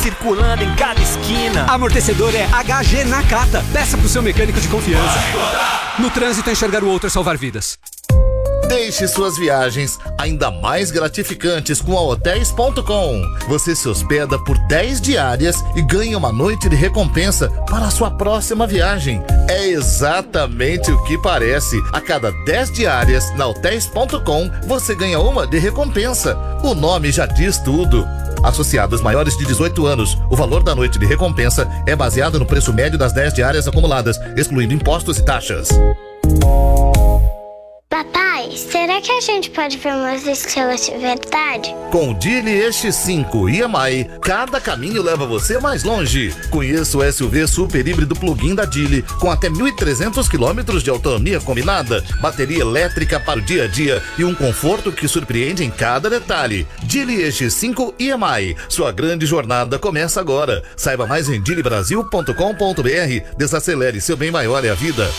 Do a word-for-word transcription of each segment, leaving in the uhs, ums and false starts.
circulando em cada esquina. Amortecedor é H G Nakata. Peça pro seu mecânico de confiança. No trânsito, enxergar o outro é salvar vidas. Deixe suas viagens ainda mais gratificantes com a hotéis ponto com. Você se hospeda por dez diárias e ganha uma noite de recompensa para a sua próxima viagem. É exatamente o que parece. A cada dez diárias na hotéis ponto com, você ganha uma de recompensa. O nome já diz tudo. Associados maiores de dezoito anos, o valor da noite de recompensa é baseado no preço médio das dez diárias acumuladas, excluindo impostos e taxas. Papai, será que a gente pode ver umas estrelas de verdade? Com o Geely E X cinco e M I, cada caminho leva você mais longe. Conheça o S U V super híbrido plug-in da Geely, com até mil e trezentos quilômetros de autonomia combinada, bateria elétrica para o dia a dia e um conforto que surpreende em cada detalhe. Geely E X cinco e M I, sua grande jornada começa agora. Saiba mais em geely brasil ponto com ponto b r. Desacelere, seu bem maior é a vida.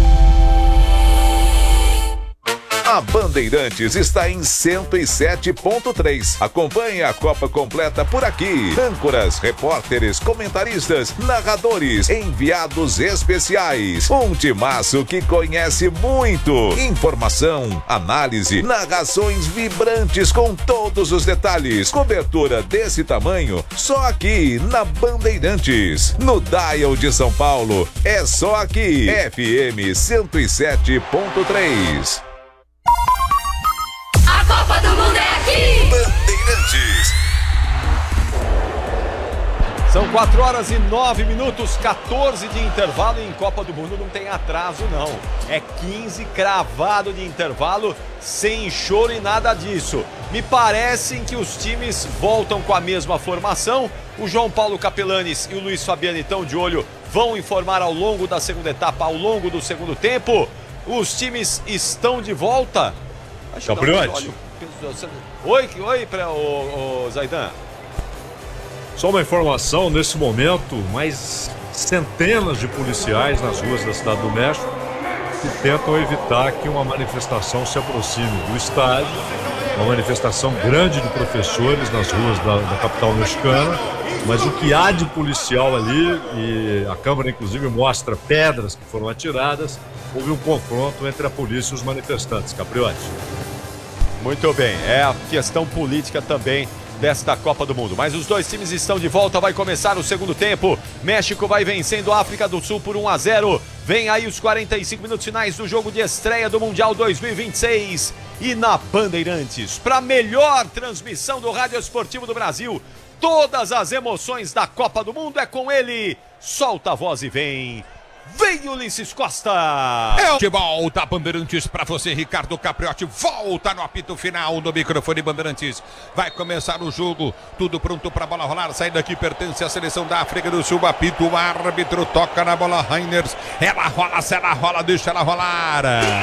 A Bandeirantes está em cento e sete ponto três. Acompanhe a Copa completa por aqui. Âncoras, repórteres, comentaristas, narradores, enviados especiais. Um timaço que conhece muito. Informação, análise, narrações vibrantes com todos os detalhes. Cobertura desse tamanho só aqui na Bandeirantes. No Dial de São Paulo, é só aqui. F M cento e sete ponto três. A Copa do Mundo é aqui! Bandeirantes. São quatro horas e nove minutos, quatorze de intervalo, e em Copa do Mundo não tem atraso não. É quinze cravado de intervalo, sem choro e nada disso. Me parece que os times voltam com a mesma formação. O João Paulo Capelanes e o Luiz Fabiano estão de olho, vão informar ao longo da segunda etapa, ao longo do segundo tempo. Os times estão de volta. Capriotti. Oi, oi, pra, o, o Zaidan. Só uma informação, nesse momento, mais centenas de policiais nas ruas da Cidade do México que tentam evitar que uma manifestação se aproxime do estádio. Uma manifestação grande de professores nas ruas da, da capital mexicana, mas o que há de policial ali, e a câmera inclusive mostra pedras que foram atiradas, houve um confronto entre a polícia e os manifestantes. Capriotti. Muito bem, é a questão política também desta Copa do Mundo. Mas os dois times estão de volta, vai começar o segundo tempo. México vai vencendo a África do Sul por um a zero. Vem aí os quarenta e cinco minutos finais do jogo de estreia do Mundial dois mil e vinte e seis. E na Bandeirantes, para a melhor transmissão do Rádio Esportivo do Brasil, todas as emoções da Copa do Mundo é com ele. Solta a voz e vem... Vem Ulisses Costa! É o futebol da Bandeirantes para você, Ricardo Capriotti. Volta no apito final do microfone Bandeirantes. Vai começar o jogo, tudo pronto para a bola rolar. Saída aqui pertence à seleção da África do Sul. Apito, o árbitro toca na bola. Reiners, ela rola, se ela rola, deixa ela rolar.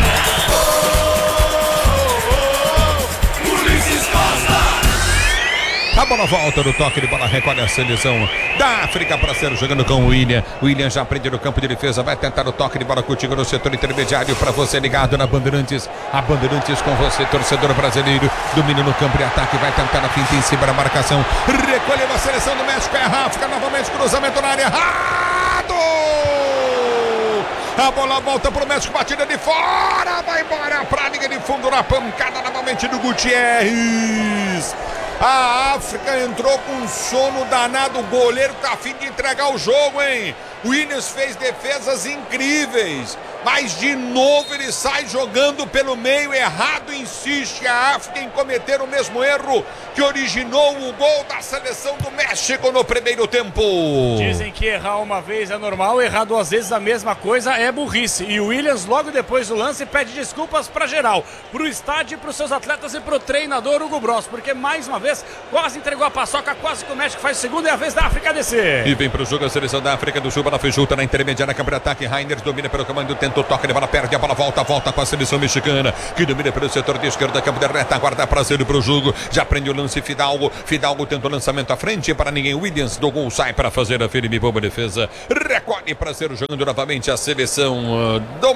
Oh, oh, oh, Ulisses Costa! A bola volta no toque de bola, recolhe a seleção da África para ser jogando com o William. O William já prende no campo de defesa, vai tentar o toque de bola contigo no setor intermediário para você ligado na Bandeirantes. A Bandeirantes com você, torcedor brasileiro. Domínio no campo de ataque, vai tentar a finta em cima da marcação. Recolheu a seleção do México, é a África novamente, cruzamento na área, errado! A bola volta pro México, batida de fora, vai embora pra linha de fundo na pancada novamente do Gutierrez. A África entrou com um sono danado, o goleiro tá a fim de entregar o jogo, hein? O Williams fez defesas incríveis, mas de novo ele sai jogando pelo meio errado, insiste a África em cometer o mesmo erro que originou o gol da seleção do México no primeiro tempo. Dizem que errar uma vez é normal, errar duas vezes a mesma coisa é burrice. E o Williams, logo depois do lance, pede desculpas para geral, pro estádio, pros seus atletas e pro treinador Hugo Bross, porque mais uma vez quase entregou a paçoca, quase que o México faz segunda e a vez da África descer. E vem pro jogo a seleção da África do Sul, bola fejuta na intermediária, câmara de ataque. Reiners domina pelo comando, tentou toque de bola, perde a bola, volta, volta com a seleção mexicana, que domina pelo setor de esquerda, campo de reta, aguarda prazer pro jogo, já prende o lance Fidalgo, Fidalgo tenta o lançamento à frente para ninguém, Williams do gol sai para fazer a firme boa defesa, recolhe para ser jogando novamente a seleção uh, do, da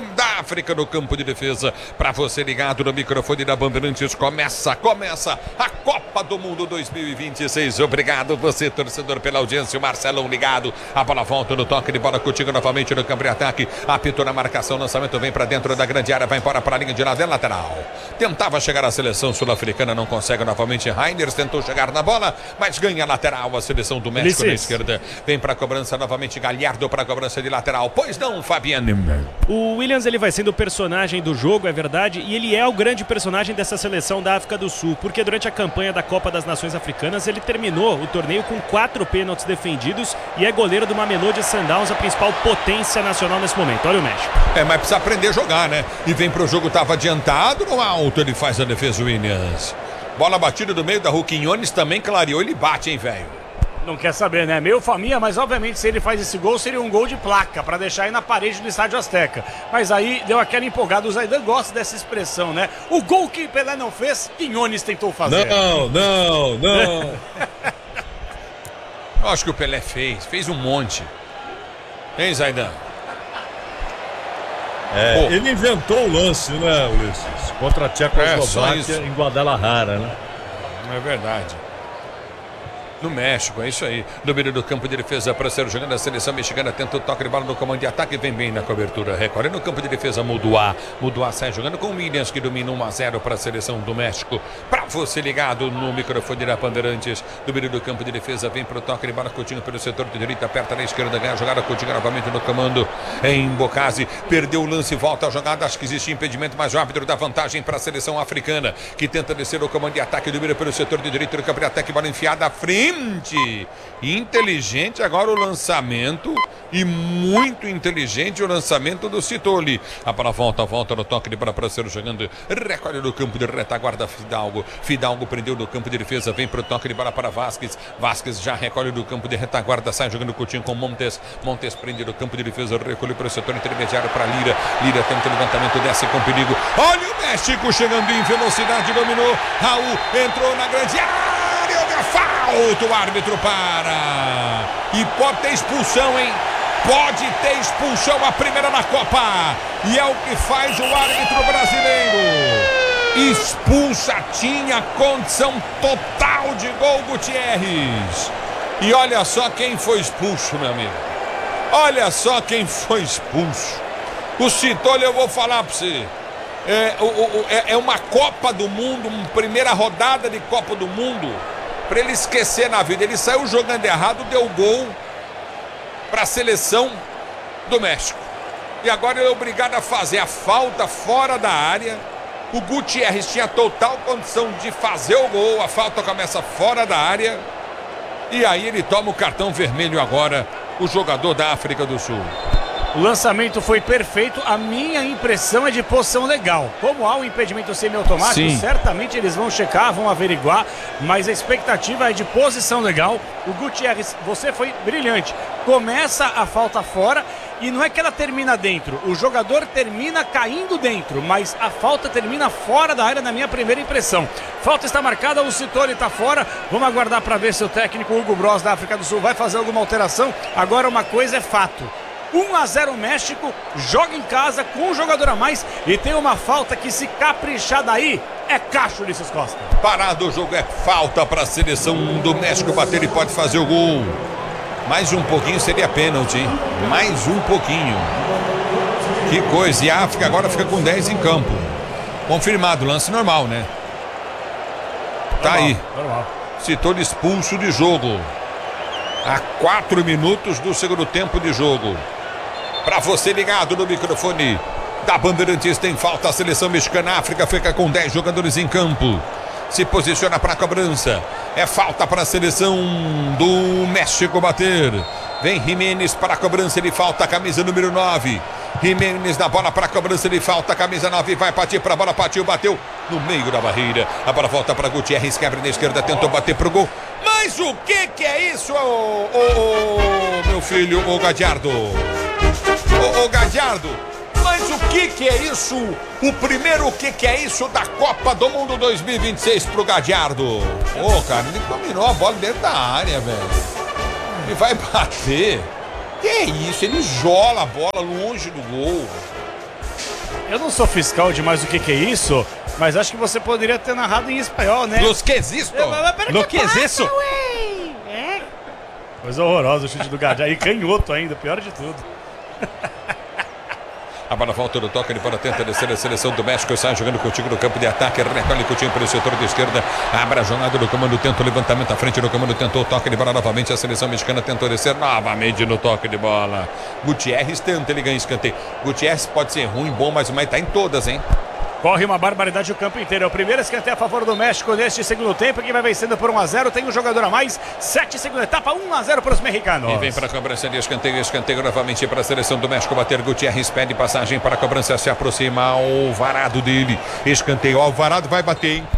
África no campo de defesa. Para você ligado no microfone da Bandeirantes, começa, começa a Copa do Mundo dois mil e vinte e seis. Obrigado você, torcedor, pela audiência. O Marcelão ligado. A bola volta no toque de bola contigo novamente no campo de ataque. Apitou na marcação, lançamento vem para dentro da grande área, vai embora para a linha de lado, é lateral. Tentava chegar à seleção sul-africana, não consegue novamente. Reiners tentou chegar na bola, mas ganha lateral a seleção do México na esquerda. Vem para a cobrança novamente, Galhardo para a cobrança de lateral. Pois não, Fabiano. O Williams ele vai sendo o personagem do jogo, é verdade, e ele é o grande personagem dessa seleção da África do Sul, porque durante a campanha da Copa das Nações Africanas ele terminou o torneio com quatro pênaltis defendidos e é goleiro do Mamelodi Sundowns, a principal potência nacional nesse momento. Olha o México. É, mas precisa aprender a jogar, né? E vem pro jogo, tava adiantado, no alto ele faz a defesa, Williams. Bola batida do meio da rua, Quinones também clareou, ele bate, hein, velho? Não quer saber, né? Meio faminha, mas obviamente se ele faz esse gol, seria um gol de placa, pra deixar aí na parede do Estádio Azteca. Mas aí deu aquela empolgada, o Zaidan gosta dessa expressão, né? O gol que Pelé não fez, Quinones tentou fazer. Não, não, não. Eu acho que o Pelé fez, fez um monte. Hein, Zaidan? É, ele inventou o lance, né, Ulisses? Contra a Tchecoslováquia é, em Guadalajara, né? É verdade. No México, é isso aí. Número do campo de defesa para ser jogando a seleção mexicana. Tenta o toque de bola no comando de ataque. Vem bem na cobertura. Recorre no campo de defesa. Muduá. Muduá sai jogando com o Williams, que domina um a zero para a seleção do México. Para você ligado no microfone da Bandeirantes. Número do campo de defesa. Vem para o toque de bola. Coutinho pelo setor de direita. Aperta na esquerda. Ganha a jogada. Coutinho novamente no comando. Em Bocase. Perdeu o lance. Volta a jogada. Acho que existe impedimento, mais rápido. Dá vantagem para a seleção africana, que tenta descer o comando de ataque. Número pelo setor de direita. No campo de ataque. Bola enfiada à frente. Inteligente agora o lançamento e muito inteligente o lançamento do Citoli. A bola volta, volta no toque de bola para ser jogando. Recolhe no campo de retaguarda Fidalgo. Fidalgo prendeu no campo de defesa, vem para o toque de bola para Vasquez. Vasquez já recolhe no campo de retaguarda, sai jogando Coutinho com Montes. Montes prende no campo de defesa, recolhe para o setor intermediário para Lira. Lira tenta o levantamento, desce com perigo. Olha o México chegando em velocidade, dominou. Raul entrou na grande área. Falta, o árbitro para. E pode ter expulsão, hein? Pode ter expulsão, a primeira na Copa. E é o que faz o árbitro brasileiro. Expulsa, tinha condição total de gol, Gutierrez. E olha só quem foi expulso, meu amigo. Olha só quem foi expulso. O Citoli, eu vou falar pra você. É, o, o, é, é uma Copa do Mundo, uma primeira rodada de Copa do Mundo. Para ele esquecer na vida, ele saiu jogando errado, deu gol para a seleção do México. E agora ele é obrigado a fazer a falta fora da área. O Gutierrez tinha total condição de fazer o gol, a falta começa fora da área. E aí ele toma o cartão vermelho agora, o jogador da África do Sul. O lançamento foi perfeito, a minha impressão é de posição legal. Como há um impedimento semiautomático, Sim. certamente eles vão checar, vão averiguar, mas a expectativa é de posição legal. O Gutierrez, você foi brilhante. Começa a falta fora e não é que ela termina dentro, o jogador termina caindo dentro, mas a falta termina fora da área, na minha primeira impressão. Falta está marcada, o Citoli está fora. Vamos aguardar para ver se o técnico Hugo Bross da África do Sul vai fazer alguma alteração. Agora uma coisa é fato. um a zero México, joga em casa com um jogador a mais e tem uma falta que, se caprichar daí, é cacho, Ulisses Costa. Parado o jogo, é falta para a seleção do México bater e pode fazer o gol. Mais um pouquinho seria pênalti, hein? Mais um pouquinho. Que coisa, e a África agora fica com dez em campo. Confirmado, lance normal, né? Tá normal, aí. Normal. Citou expulso de jogo. Há quatro minutos do segundo tempo de jogo. Para você ligado no microfone da Bandeirantes, tem falta a seleção mexicana. A África fica com dez jogadores em campo. Se posiciona para a cobrança. É falta para a seleção do México bater. Vem Jiménez para a cobrança, ele falta a camisa número nove. Jiménez na bola para a cobrança, ele falta a camisa nove. Vai partir para a bola, partiu, bateu no meio da barreira. A bola volta para Gutierrez, quebra na esquerda, tentou bater pro gol. Mas o que que é isso, ô, ô, ô, meu filho, ô Galhardo? Ô, ô Galhardo, mas o que que é isso? O primeiro o que que é isso da Copa do Mundo dois mil e vinte e seis pro Galhardo? Ô, cara, ele dominou a bola dentro da área, velho. Ele vai bater. Que é isso? Ele jola a bola longe do gol. Eu não sou fiscal de mais o que que é isso, mas acho que você poderia ter narrado em espanhol, né? Los que existe? Lo que é isso? É. Coisa horrorosa o chute do Gadiardo. E canhoto ainda, pior de tudo. A bola volta do toque, ele para tenta descer a seleção do México, sai jogando contigo no campo de ataque, recolhe Coutinho pelo setor de esquerda, abre a jogada do comando, tenta o levantamento à frente do comando, tentou o toque de bola novamente, a seleção mexicana tentou descer novamente no toque de bola. Gutierrez tenta, ele ganha escanteio. Gutierrez pode ser ruim, bom, mas o mais tá em todas, hein? Corre uma barbaridade o campo inteiro. É o primeiro escanteio a favor do México neste segundo tempo, que vai vencendo por um a zero. Tem um jogador a mais. sete segunda etapa, um a zero para os mexicanos. E vem para a cobrança de escanteio. Escanteio novamente para a seleção do México bater. Gutierrez pede passagem para a cobrança. Se aproxima Alvarado dele. Escanteio. Alvarado vai bater, hein?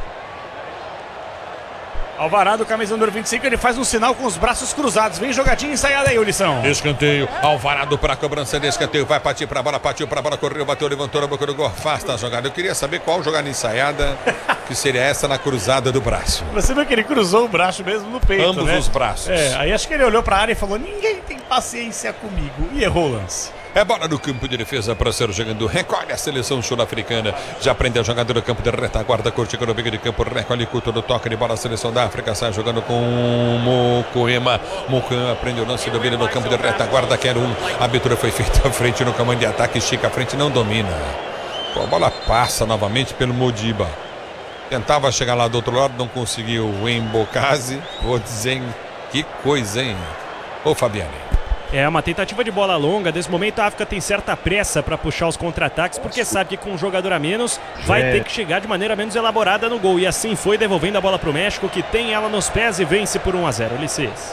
Alvarado, camisa número vinte e cinco, ele faz um sinal com os braços cruzados. Vem jogadinha ensaiada aí, Ulição. Escanteio, Alvarado para a cobrança de escanteio. Vai partir para a bola, partiu para a bola, correu, bateu, levantou na boca do gol. Afasta a jogada. Eu queria saber qual jogada ensaiada que seria essa na cruzada do braço. Você viu que ele cruzou o braço mesmo no peito, Ambos né? os braços. É, aí acho que ele olhou para a área e falou: ninguém tem paciência comigo. E errou o lance. É bola no campo de defesa para ser jogando. Recolhe a seleção sul-africana. Já prende a jogada no campo de retaguarda. Curtindo no meio de campo. Recolhe culto no toque de bola. A seleção da África sai jogando com Mokoema. Mokoema prende o lance do meio no campo de retaguarda. Quer um. A abertura foi feita à frente no comando de ataque. Estica à frente, não domina. Pô, a bola passa novamente pelo Modiba. Tentava chegar lá do outro lado, não conseguiu. O Embocase. Vou dizer, hein? Que coisa, hein? Ô, Fabiane. É uma tentativa de bola longa. Nesse momento a África tem certa pressa para puxar os contra-ataques, porque sabe que com um jogador a menos vai é. ter que chegar de maneira menos elaborada no gol. E assim foi, devolvendo a bola para o México, que tem ela nos pés e vence por um a zero. Ulisses.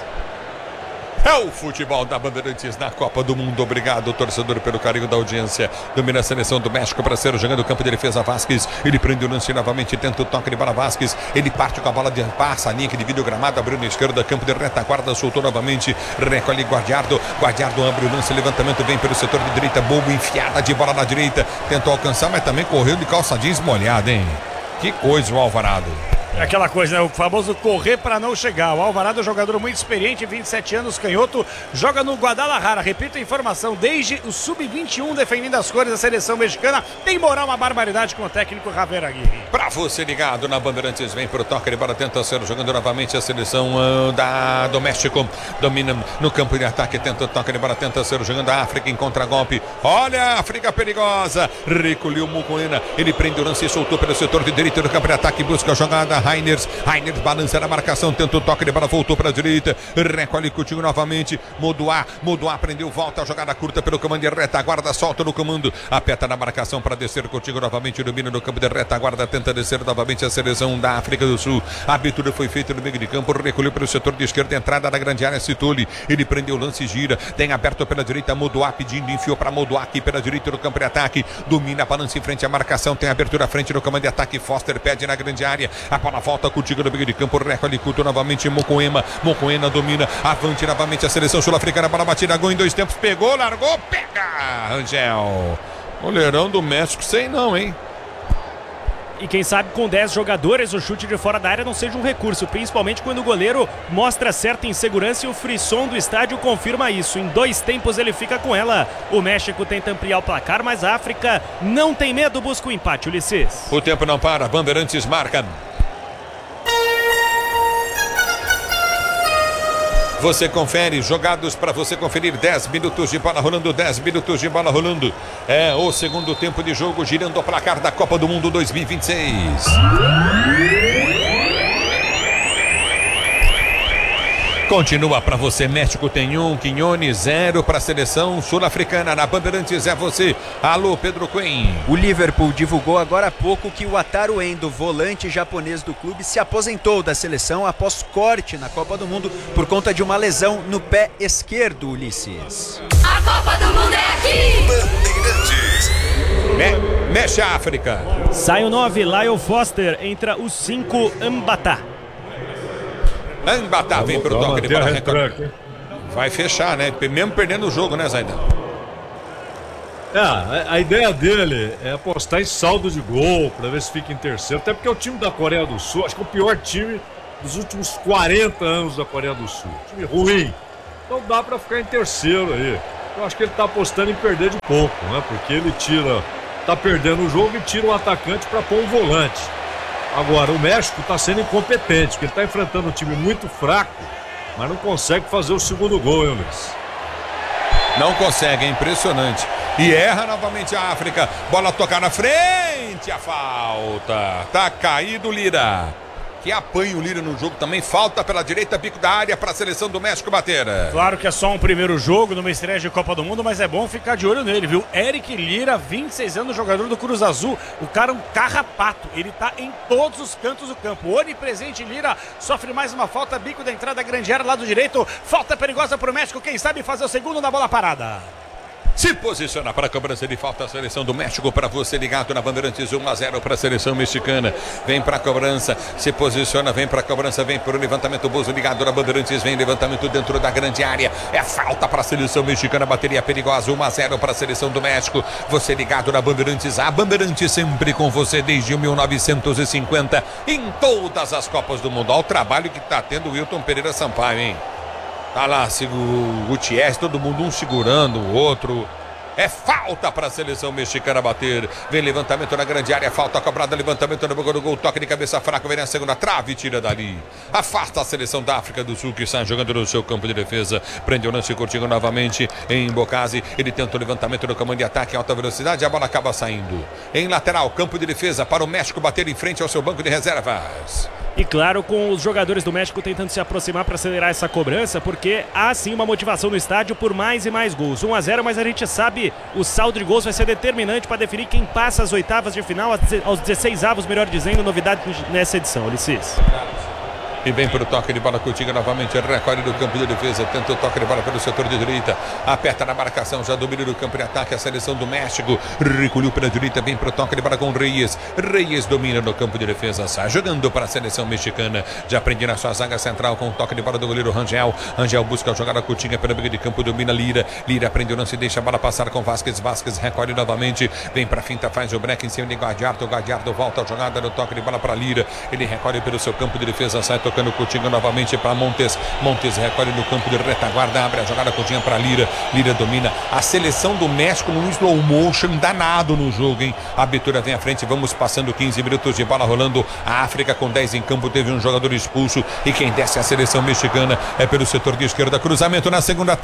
É o futebol da Bandeirantes na Copa do Mundo. Obrigado, torcedor, pelo carinho da audiência. Domina a seleção do México para ser jogando o campo de defesa. Vasquez, ele prende o lance novamente, tenta o toque de bola. Vasquez, ele parte com a bola de passa, a linha que divide o gramado, abriu na esquerda, campo de retaguarda, soltou novamente, recolhe Guardiardo. Guardiardo abre o lance, levantamento, vem pelo setor de direita, boa enfiada de bola na direita, tentou alcançar, mas também correu de calça jeans molhada, hein? Que coisa o Alvarado. É aquela coisa, né? O famoso correr para não chegar. O Alvarado é um jogador muito experiente, vinte e sete anos, canhoto, joga no Guadalajara. Repito a informação, desde o sub vinte e um, defendendo as cores da seleção mexicana. Tem moral, uma barbaridade com o técnico Javier Aguirre. Pra você ligado na Bandeirantes, vem pro toque de bola, tenta ser jogando novamente a seleção uh, da, do México. Domina no campo de ataque, tenta o toque de bola, tenta ser jogando a África em contra-golpe. Olha a África perigosa. Recolheu o Mokoena, ele prende o lance e soltou pelo setor de direita do campo de ataque, busca a jogada. Reiners, Reiners balança na marcação, tenta o toque de bola, voltou para a direita, recolhe Coutinho novamente, Moduá, Moduá prendeu, volta a jogada curta pelo comando de retaguarda, solta no comando, aperta na marcação para descer Coutinho novamente, domina no campo de retaguarda, tenta descer novamente a seleção da África do Sul. A abertura foi feita no meio de campo, recolheu pelo setor de esquerda, entrada na grande área, Citoli, ele prendeu o lance, gira, tem aberto pela direita, Moduá pedindo, enfiou para Moduá aqui pela direita no campo de ataque, domina, balança em frente à marcação, tem abertura à frente no comando de ataque, Foster pede na grande área, a bola volta contigo no meio de campo, recolhe culto novamente, Mokoema, Mokoena domina, avante novamente a seleção sul-africana, bola batida, gol em dois tempos, pegou, largou, pega, Angel, goleirão do México, sei não, hein? E quem sabe com dez jogadores o chute de fora da área não seja um recurso, principalmente quando o goleiro mostra certa insegurança e o frisson do estádio confirma isso. Em dois tempos ele fica com ela. O México tenta ampliar o placar, mas a África não tem medo, busca o empate, Ulisses. O tempo não para, Bandeirantes marca. Você confere, jogados para você conferir, dez minutos de bola rolando, dez minutos de bola rolando. É o segundo tempo de jogo, girando o placar da Copa do Mundo dois mil e vinte e seis. Continua para você, México tem um, Quinones zero para a seleção sul-africana. Na Bandeirantes é você. Alô, Pedro Quen. O Liverpool divulgou agora há pouco que o Wataru Endo, volante japonês do clube, se aposentou da seleção após corte na Copa do Mundo por conta de uma lesão no pé esquerdo, Ulisses. A Copa do Mundo é aqui! Bandeirantes. Me mexe a África. Sai o nove, Lyle Foster, entra o cinco, Ambatá. Ambatá vem pro toque de bola. Vai fechar, né? Mesmo perdendo o jogo, né, Zaidan? É, a, a ideia dele é apostar em saldo de gol, pra ver se fica em terceiro. Até porque é o time da Coreia do Sul, acho que é o pior time dos últimos quarenta anos da Coreia do Sul. Time ruim. Então dá pra ficar em terceiro aí. Eu acho que ele tá apostando em perder de pouco, né? Porque ele tira tá perdendo o jogo e tira um atacante para pôr um volante. Agora, o México está sendo incompetente, porque ele está enfrentando um time muito fraco, mas não consegue fazer o segundo gol, hein, Luiz? Não consegue, é impressionante. E erra novamente a África. Bola tocar na frente, a falta. Tá caído o Lira. Que apanha o Lira no jogo também. Falta pela direita, bico da área para a seleção do México bater. Claro que é só um primeiro jogo numa estreia de Copa do Mundo, mas é bom ficar de olho nele, viu? Eric Lira, vinte e seis anos, jogador do Cruz Azul. O cara é um carrapato. Ele tá em todos os cantos do campo. Onipresente Lira sofre mais uma falta. Bico da entrada, grande área, lado direito. Falta perigosa para o México. Quem sabe fazer o segundo na bola parada. Se posiciona para a cobrança de falta a seleção do México, para você ligado na Bandeirantes, um a zero para a seleção mexicana. Vem para a cobrança, se posiciona, vem para a cobrança, vem para o levantamento, Bozo ligado na Bandeirantes, vem levantamento dentro da grande área. É falta para a seleção mexicana, bateria perigosa, um a zero para a seleção do México. Você ligado na Bandeirantes, a Bandeirantes sempre com você desde mil novecentos e cinquenta, em todas as Copas do Mundo. Olha o trabalho que está tendo o Wilton Pereira Sampaio, hein? Tá lá, o Gutierrez, todo mundo um segurando o outro. É falta para a seleção mexicana bater. Vem levantamento na grande área, falta cobrada, levantamento no boca do gol, toque de cabeça fraco, vem na segunda trave, tira dali. Afasta a seleção da África do Sul, que está jogando no seu campo de defesa. Prende o lance curtinho novamente em Bocase. Ele tenta o levantamento no comando de ataque em alta velocidade, a bola acaba saindo. Em lateral, campo de defesa para o México bater em frente ao seu banco de reservas. E claro, com os jogadores do México tentando se aproximar para acelerar essa cobrança, porque há sim uma motivação no estádio por mais e mais gols. um a zero, mas a gente sabe o saldo de gols vai ser determinante para definir quem passa as oitavas de final, aos dezesseis avos, melhor dizendo, novidade nessa edição, Ulisses. E vem para o toque de bola curtinha novamente, recolhe do campo de defesa, tenta o toque de bola pelo setor de direita, aperta na marcação, já domina do campo de ataque a seleção do México, recolheu pela direita, vem para o toque de bola com Reyes, Reyes domina no campo de defesa, sai jogando para a seleção mexicana, já prende na sua zaga central com o toque de bola do goleiro Rangel, Rangel busca a jogada curtinha pela briga de campo, domina Lira, Lira prende o lance, deixa a bola passar com Vasquez, Vasquez recolhe novamente, vem para a finta, faz o break em cima de Guadiardo, Guadiardo volta a jogada no toque de bola para Lira, ele recolhe pelo seu campo de defesa, sai tocando Coutinho novamente para Montes, Montes recolhe no campo de retaguarda, abre a jogada Coutinho para Lira, Lira domina, a seleção do México num slow motion danado no jogo, hein? A abertura vem à frente, vamos passando quinze minutos de bola rolando, a África com dez em campo, teve um jogador expulso e quem desce é a seleção mexicana é pelo setor de esquerda, cruzamento na segunda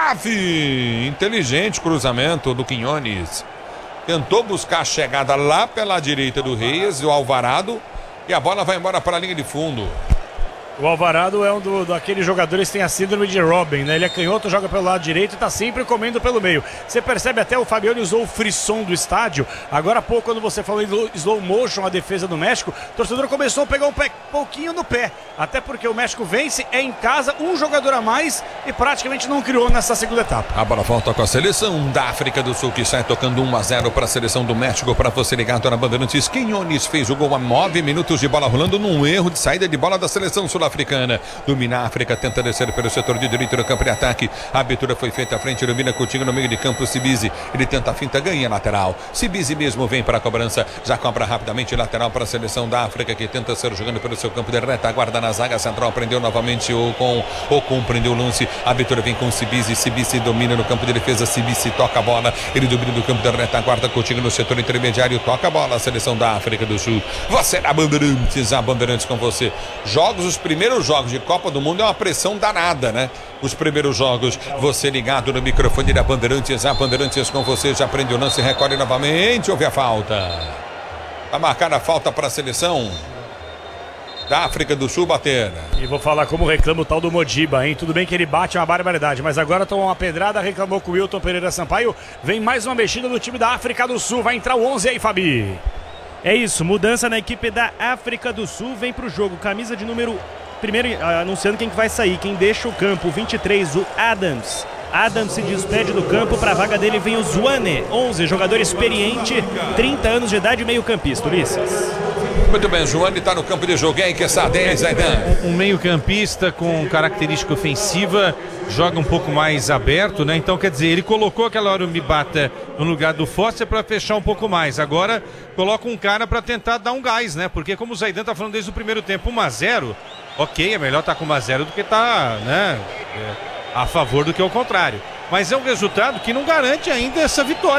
trave, inteligente cruzamento do Quinones, tentou buscar a chegada lá pela direita do Reyes, o Alvarado, e a bola vai embora para a linha de fundo. O Alvarado é um do, daqueles jogadores que tem a síndrome de Robin, né? Ele é canhoto, joga pelo lado direito e tá sempre comendo pelo meio. Você percebe até o Fabiano usou o frisson do estádio. Agora há pouco, quando você falou em slow motion, a defesa do México, o torcedor começou a pegar um pé, pouquinho no pé. Até porque o México vence, é em casa, um jogador a mais e praticamente não criou nessa segunda etapa. A bola volta com a seleção da África do Sul, que sai tocando um a zero para a seleção do México. Para você ligado na Bandeirantes, Quinones fez o gol a nove minutos de bola rolando num erro de saída de bola da seleção sul africana, domina a África, tenta descer pelo setor de direito do campo de ataque, a abertura foi feita à frente, domina Coutinho no meio de campo, Sibizi, ele tenta a finta, ganha lateral, Sibizi mesmo vem para a cobrança, já cobra rapidamente lateral para a seleção da África, que tenta ser jogando pelo seu campo de retaguarda na zaga central, prendeu novamente o com o com prendeu o lance, a abertura vem com Sibizi, Sibizi domina no campo de defesa, Sibizi toca a bola, ele domina do campo de retaguarda, Coutinho no setor intermediário, toca a bola, a seleção da África do Sul, você na Bandeirantes, a Bandeirantes com você, jogos, os primeiros jogos de Copa do Mundo é uma pressão danada, né? Os primeiros jogos, você ligado no microfone da Bandeirantes, a Bandeirantes com você, já prende o lance, recolhe novamente, houve a falta. Tá marcada a falta para a seleção da África do Sul bater. E vou falar como reclama o tal do Modiba, hein? Tudo bem que ele bate uma barbaridade, mas agora tomou uma pedrada, reclamou com o Wilton Pereira Sampaio. Vem mais uma mexida do time da África do Sul, vai entrar o onze aí, Fabi. É isso, mudança na equipe da África do Sul, vem pro jogo, camisa de número... Primeiro anunciando quem que vai sair, quem deixa o campo, vinte e três, o Adams. Adams se despede do campo, para a vaga dele vem o Zwane, onze, jogador experiente, trinta anos de idade, meio campista, Ulisses. Muito bem, Zwane está no campo de jogo, hein, que essa dez, Zaidan. Um meio campista com característica ofensiva, joga um pouco mais aberto, né? Então, quer dizer, ele colocou aquela hora o Mibata no lugar do Foster para fechar um pouco mais. Agora, coloca um cara para tentar dar um gás, né? Porque como o Zaidan tá falando desde o primeiro tempo, um a zero, ok, é melhor estar tá com um a zero do que estar, tá, né, é, a favor do que ao contrário. Mas é um resultado que não garante ainda essa vitória.